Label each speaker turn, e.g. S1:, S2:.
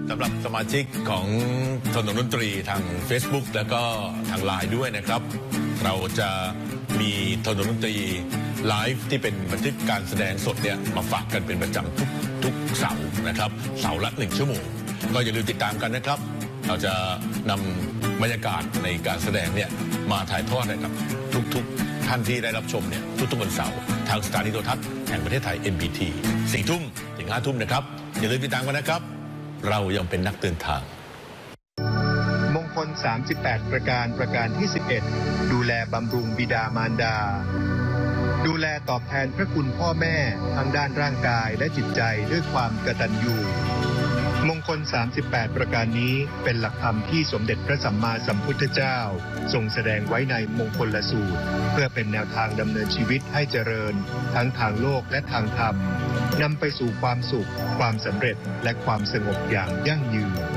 S1: สำหรับสมาชิกของถนนดนตรีทาง Facebook แล้วก็ทางไลน์ด้วยนะครับเราจะมีถนนดนตรีไลฟ์ที่เป็นบันทึกการแสดงสดเนี่ยมาฝากกันเป็นประจำทุกเสาร์นะครับเสาร์ละ1 ชั่วโมงก็อย่าลืมติดตามกันนะครับเราจะนำบรรยากาศในการแสดงเนี่ยมาถ่ายทอดให้กับทุกท่านที่ได้รับชมเนี่ยทุกวันเสาร์ทางสถานีโทรทัศน์แห่งประเทศไทย NBT 4 ทุ่มถึง 5 ทุ่มนะครับอย่าลืมติดตามกันนะครับเรายังเป็นนักเดินทาง
S2: มงคล38ประการที่11ดูแลบำรุงบิดามารดาดูแลตอบแทนพระคุณพ่อแม่ทั้งด้านร่างกายและจิตใจด้วยความกตัญญูมงคล38ประการนี้เป็นหลักธรรมที่สมเด็จพระสัมมาสัมพุทธเจ้าทรงแสดงไว้ในมงคลสูตรเพื่อเป็นแนวทางดำเนินชีวิตให้เจริญทั้งทางโลกและทางธรรมนำไปสู่ความสุขความสำเร็จและความสงบอย่างยั่งยืน